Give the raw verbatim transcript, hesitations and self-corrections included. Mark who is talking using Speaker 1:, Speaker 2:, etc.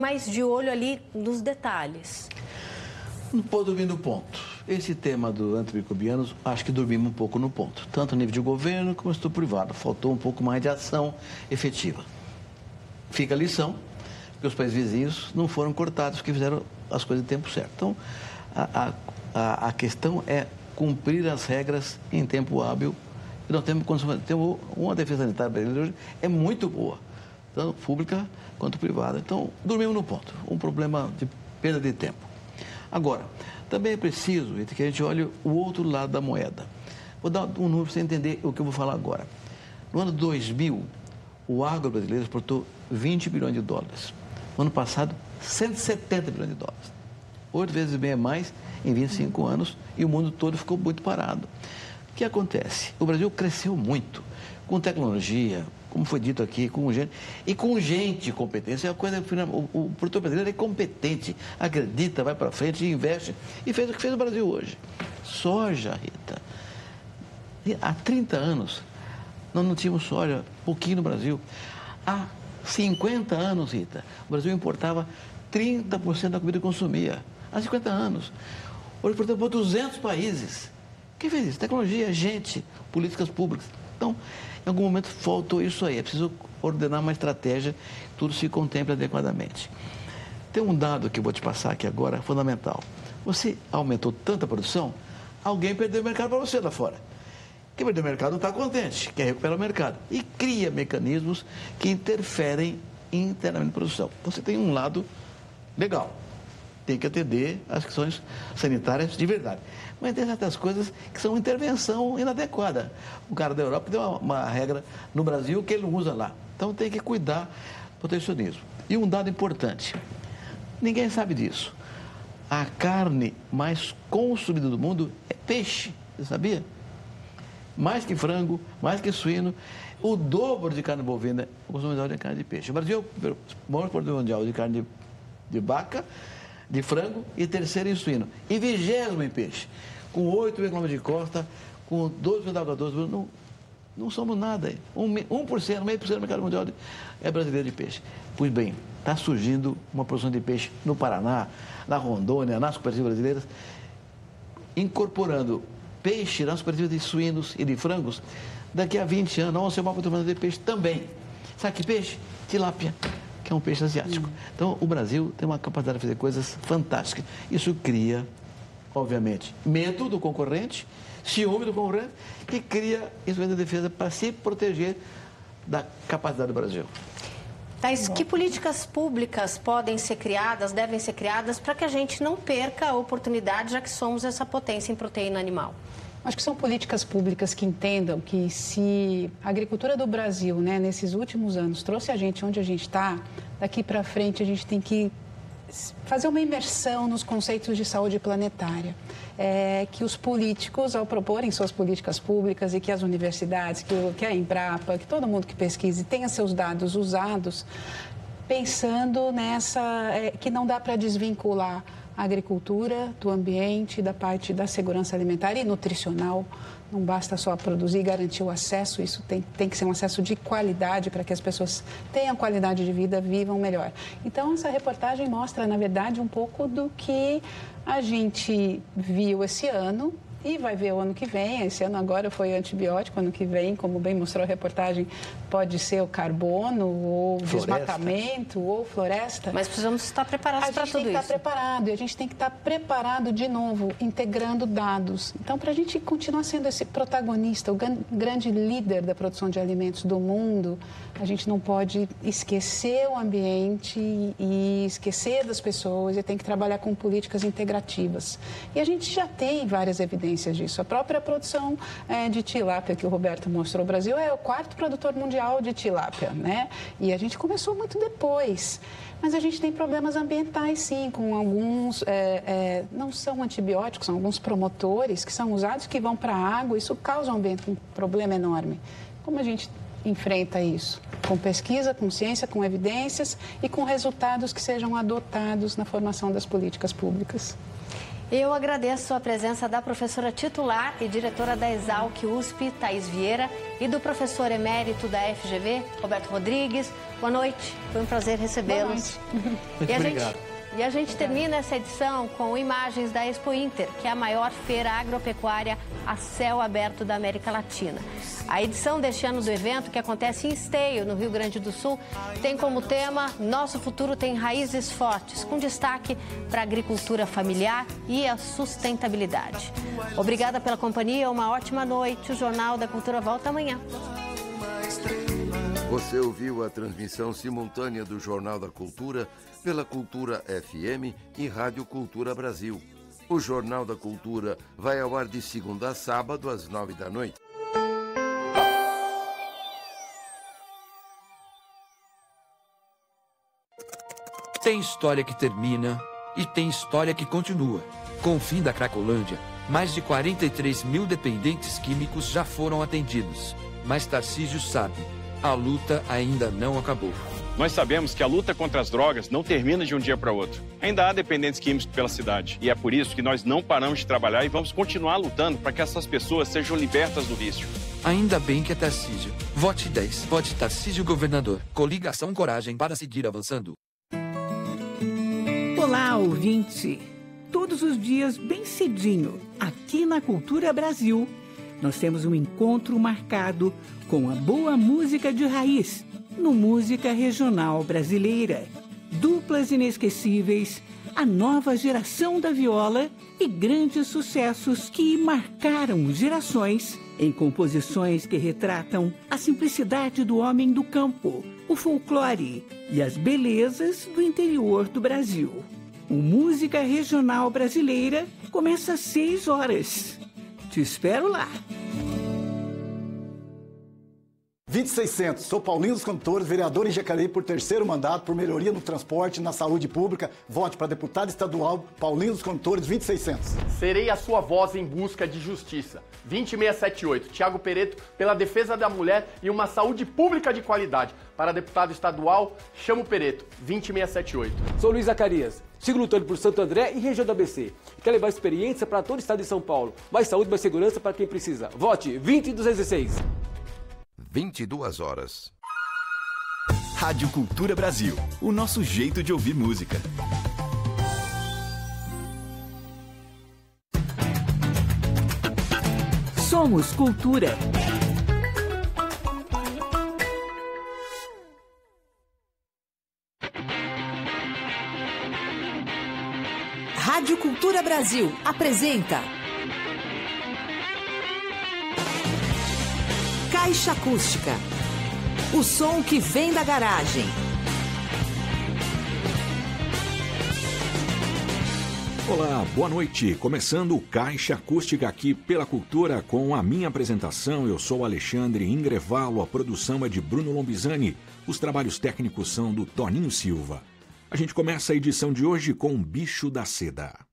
Speaker 1: mais de olho ali nos detalhes.
Speaker 2: Não pode dormir no ponto. Esse tema do antimicrobianos, acho que dormimos um pouco no ponto. Tanto a nível de governo como no setor privado. Faltou um pouco mais de ação efetiva. Fica a lição, que os países vizinhos não foram cortados, porque fizeram as coisas em tempo certo. Então, a, a, a questão é cumprir as regras em tempo hábil. E nós temos, temos uma defesa sanitária brasileira hoje é muito boa, tanto pública quanto privada. Então, dormimos no ponto. Um problema de perda de tempo. Agora, também é preciso que a gente olhe o outro lado da moeda. Vou dar um número para você entender o que eu vou falar agora. No ano dois mil, o agro brasileiro exportou vinte bilhões de dólares. No ano passado, cento e setenta bilhões de dólares. Oito vezes bem a mais em vinte e cinco anos e o mundo todo ficou muito parado. O que acontece? O Brasil cresceu muito com tecnologia, como foi dito aqui, com gente, e com gente competente. É uma coisa, o, o produtor brasileiro é competente, acredita, vai para frente, investe e fez o que fez o Brasil hoje. Soja, Rita. Há trinta anos, nós não tínhamos soja, pouquinho no Brasil. Há cinquenta anos, Rita, o Brasil importava trinta por cento da comida que consumia. Há cinquenta anos. Hoje exportamos para duzentos países. Quem fez isso? Tecnologia, gente, políticas públicas. Então, em algum momento faltou isso aí. É preciso ordenar uma estratégia, tudo se contempla adequadamente. Tem um dado que eu vou te passar aqui agora, fundamental. Você aumentou tanta produção, alguém perdeu o mercado para você lá fora. Quem perdeu o mercado não está contente, quer recuperar o mercado. E cria mecanismos que interferem internamente na produção. Então, você tem um lado legal. Tem que atender às questões sanitárias de verdade. Mas tem certas coisas que são intervenção inadequada. O cara da Europa tem uma, uma regra no Brasil que ele não usa lá. Então tem que cuidar do protecionismo. E um dado importante, ninguém sabe disso. A carne mais consumida do mundo é peixe, você sabia? Mais que frango, mais que suíno, o dobro de carne bovina, o consumo mundial de carne de peixe. O Brasil é o maior produtor mundial de carne de, de vaca, de frango e terceiro em suíno. E vigésimo em peixe. Com oito quilômetros de costa, com doze medalhadores, não, não somos nada. um por cento, meio por cento do mercado mundial é brasileiro de peixe. Pois bem, está surgindo uma produção de peixe no Paraná, na Rondônia, nas cooperativas brasileiras, incorporando peixe nas cooperativas de suínos e de frangos. Daqui a vinte anos, vamos ser uma produção de peixe também. Sabe que peixe? Tilápia, que é um peixe asiático. Hum. Então, o Brasil tem uma capacidade de fazer coisas fantásticas. Isso cria, obviamente, medo do concorrente, ciúme do concorrente, e cria instrumento de defesa para se proteger da capacidade do Brasil.
Speaker 1: Thais, que políticas públicas podem ser criadas, devem ser criadas, para que a gente não perca a oportunidade, já que somos essa potência em proteína animal?
Speaker 3: Acho que são políticas públicas que entendam que se a agricultura do Brasil, né, nesses últimos anos, trouxe a gente onde a gente está, daqui para frente a gente tem que fazer uma imersão nos conceitos de saúde planetária. É, que os políticos, ao proporem suas políticas públicas e que as universidades, que, o, que a Embrapa, que todo mundo que pesquise tenha seus dados usados, pensando nessa, é, que não dá para desvincular a agricultura do ambiente, da parte da segurança alimentar e nutricional. Não basta só produzir e garantir o acesso, isso tem, tem que ser um acesso de qualidade para que as pessoas tenham qualidade de vida, vivam melhor. Então, essa reportagem mostra, na verdade, um pouco do que a gente viu esse ano e vai ver o ano que vem. Esse ano agora foi antibiótico, ano que vem, como bem mostrou a reportagem, pode ser o carbono, ou floresta. Desmatamento, ou floresta.
Speaker 1: Mas precisamos estar preparados para tudo isso. A gente tem que estar
Speaker 3: preparado, e a gente tem que estar preparado de novo, integrando dados. Então, para a gente continuar sendo esse protagonista, o grande líder da produção de alimentos do mundo, a gente não pode esquecer o ambiente e esquecer das pessoas, e tem que trabalhar com políticas integrativas. E a gente já tem várias evidências disso. A própria produção é, de tilápia que o Roberto mostrou, o Brasil é o quarto produtor mundial de tilápia, né? E a gente começou muito depois. Mas a gente tem problemas ambientais, sim, com alguns, é, é, não são antibióticos, são alguns promotores que são usados que vão para a água, isso causa um, ambiente, um problema enorme. Como a gente enfrenta isso? Com pesquisa, com ciência, com evidências e com resultados que sejam adotados na formação das políticas públicas.
Speaker 1: Eu agradeço a presença da professora titular e diretora da Exalc U S P, Thaís Vieira, e do professor emérito da F G V, Roberto Rodrigues. Boa noite, foi um prazer recebê-los.
Speaker 2: Muito
Speaker 1: e a
Speaker 2: obrigado.
Speaker 1: Gente... E a gente termina essa edição com imagens da Expo Inter, que é a maior feira agropecuária a céu aberto da América Latina. A edição deste ano do evento, que acontece em Esteio, no Rio Grande do Sul, tem como tema Nosso Futuro Tem Raízes Fortes, com destaque para a agricultura familiar e a sustentabilidade. Obrigada pela companhia, uma ótima noite. O Jornal da Cultura volta amanhã.
Speaker 4: Você ouviu a transmissão simultânea do Jornal da Cultura pela Cultura F M e Rádio Cultura Brasil. O Jornal da Cultura vai ao ar de segunda a sábado às nove da noite.
Speaker 5: Tem história que termina e tem história que continua. Com o fim da Cracolândia, mais de quarenta e três mil dependentes químicos já foram atendidos. Mas Tarcísio sabe, a luta ainda não acabou.
Speaker 6: Nós sabemos que a luta contra as drogas não termina de um dia para outro. Ainda há dependentes químicos pela cidade. E é por isso que nós não paramos de trabalhar e vamos continuar lutando para que essas pessoas sejam libertas do vício.
Speaker 5: Ainda bem que é Tarcísio. Vote dez. Vote Tarcísio Governador. Coligação Coragem para seguir avançando.
Speaker 7: Olá, ouvinte! Todos os dias, bem cedinho, aqui na Cultura Brasil, nós temos um encontro marcado com a boa música de raiz, no Música Regional Brasileira. Duplas inesquecíveis, a nova geração da viola e grandes sucessos que marcaram gerações em composições que retratam a simplicidade do homem do campo, o folclore e as belezas do interior do Brasil. O Música Regional Brasileira começa às seis horas. Te espero lá.
Speaker 8: vinte e seiscentos, sou Paulinho dos Cantores, vereador em Jacareí por terceiro mandato, por melhoria no transporte, na saúde pública. Vote para deputado estadual, Paulinho dos Cantores, vinte e seiscentos.
Speaker 9: Serei a sua voz em busca de justiça. vinte e seiscentos e setenta e oito, Thiago Pereto, pela defesa da mulher e uma saúde pública de qualidade. Para deputado estadual, chamo Pereto, vinte e seiscentos e setenta e oito.
Speaker 10: Sou Luiz Zacarias, sigo lutando por Santo André e região do A B C. E quero levar experiência para todo o estado de São Paulo. Mais saúde, mais segurança para quem precisa. Vote vinte duzentos e seis.
Speaker 4: vinte e duas horas.
Speaker 11: Rádio Cultura Brasil, o nosso jeito de ouvir música.
Speaker 7: Somos Cultura.
Speaker 12: Rádio Cultura Brasil apresenta Caixa Acústica, o som que vem da garagem.
Speaker 13: Olá, boa noite. Começando o Caixa Acústica aqui pela Cultura com a minha apresentação. Eu sou Alexandre Ingrevalo, a produção é de Bruno Lombizani, os trabalhos técnicos são do Toninho Silva. A gente começa a edição de hoje com Bicho da Seda.